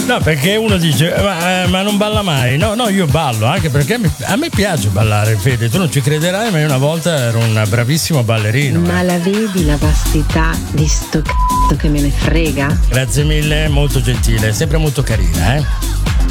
No, perché uno dice ma non balla mai. No, io ballo, anche perché a me piace ballare, Fede. Tu non ci crederai, ma io una volta ero un bravissimo ballerino. Ma la vedi la vastità di sto c***o che me ne frega? Grazie mille, molto gentile, sempre molto carina,